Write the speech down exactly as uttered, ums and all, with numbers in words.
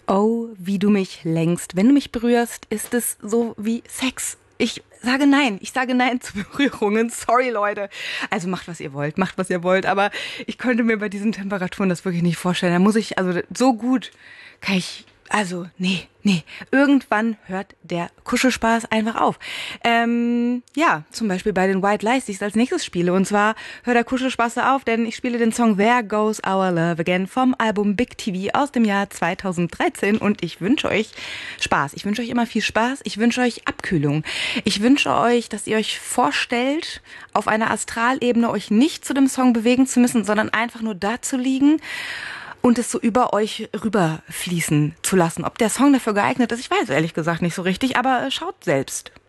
Oh, wie du mich lenkst. Wenn du mich berührst, ist es so wie Sex. Ich sage nein. Ich sage nein zu Berührungen. Sorry, Leute. Also macht, was ihr wollt. Macht, was ihr wollt. Aber ich könnte mir bei diesen Temperaturen das wirklich nicht vorstellen. Da muss ich, also so gut kann ich, also nee, nee. Irgendwann hört der Kuschelspaß einfach auf. Ähm, ja, zum Beispiel bei den White Lies, die ich als nächstes spiele. Und zwar hört der Kuschelspaß da auf, denn ich spiele den Song There Goes Our Love Again vom Album Big T V aus dem Jahr zweitausenddreizehn. Und ich wünsche euch Spaß. Ich wünsche euch immer viel Spaß. Ich wünsche euch Abkühlung. Ich wünsche euch, dass ihr euch vorstellt, auf einer Astralebene euch nicht zu dem Song bewegen zu müssen, sondern einfach nur da zu liegen und es so über euch rüberfließen zu lassen. Ob der Song dafür geeignet ist, ich weiß ehrlich gesagt nicht so richtig, aber schaut selbst.